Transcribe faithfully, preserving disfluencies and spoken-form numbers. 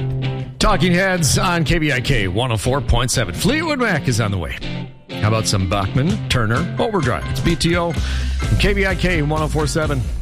Talking Heads on K B I K one oh four point seven. Fleetwood Mac is on the way. How about some Bachman, Turner, Overdrive? It's B T O, K B I K one oh four point seven.